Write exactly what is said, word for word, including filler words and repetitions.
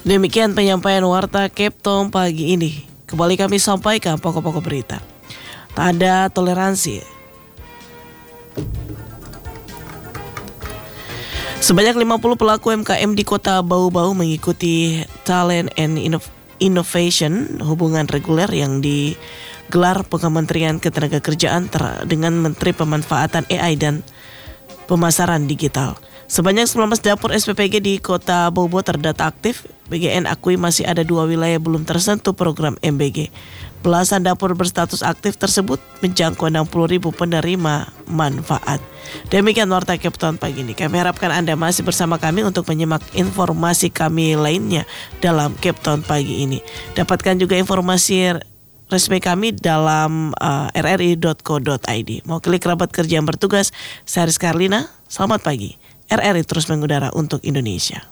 Demikian penyampaian Warta Keptom pagi ini. Kembali kami sampaikan pokok-pokok berita. Tak ada toleransi. Sebanyak lima puluh pelaku M K M di kota Bau-Bau mengikuti Talent and Innovation hubungan reguler yang digelar Kementerian Ketenagakerjaan dengan Menteri Pemanfaatan A I dan Pemasaran Digital. Sebanyak sembilan belas dapur S P P G di kota Bau-Bau terdata aktif. B G N akui masih ada dua wilayah belum tersentuh program M B G. Belasan dapur berstatus aktif tersebut menjangkau enam puluh ribu penerima manfaat. Demikian Warta Kepton pagi ini. Kami harapkan Anda masih bersama kami untuk menyimak informasi kami lainnya dalam Kepton pagi ini. Dapatkan juga informasi resmi kami dalam uh, r r i dot co dot i d. Mau klik kerabat kerja yang bertugas, saya Rizka Arlina. Selamat pagi. R R I terus mengudara untuk Indonesia.